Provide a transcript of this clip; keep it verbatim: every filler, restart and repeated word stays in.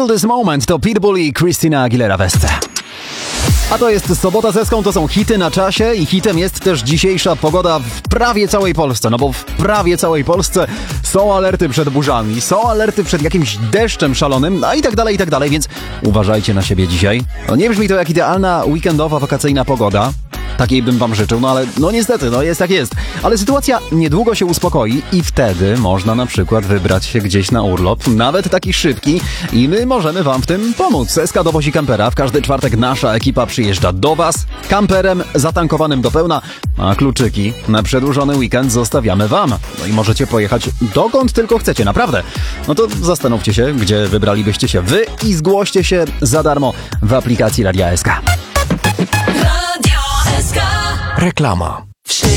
Feel This Moment to Pitbull i Christina Aguilera Wesce. A to jest Sobota z Eską, to są hity na czasie i hitem jest też dzisiejsza pogoda w prawie całej Polsce, no bo w prawie całej Polsce są alerty przed burzami, są alerty przed jakimś deszczem szalonym, a i tak dalej, i tak dalej, więc uważajcie na siebie dzisiaj. No nie brzmi to jak idealna weekendowa, wakacyjna pogoda. Takiej bym wam życzył, no ale no niestety, no jest jak jest. Ale sytuacja niedługo się uspokoi i wtedy można na przykład wybrać się gdzieś na urlop, nawet taki szybki i my możemy wam w tym pomóc. Eska dowozi kampera, w każdy czwartek nasza ekipa przyjeżdża do was kamperem zatankowanym do pełna, a kluczyki na przedłużony weekend zostawiamy wam. No i możecie pojechać dokąd tylko chcecie, naprawdę. No to zastanówcie się, gdzie wybralibyście się wy i zgłoście się za darmo w aplikacji Radia S K. Reklama.